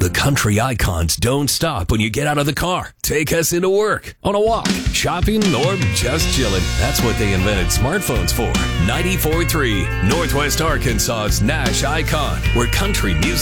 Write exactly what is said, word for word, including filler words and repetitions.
The country icons don't stop when you get out of the car. Take us into work, on a walk, shopping, or just chilling. That's what they invented smartphones for. ninety-four point three Northwest Arkansas's Nash Icon, where country music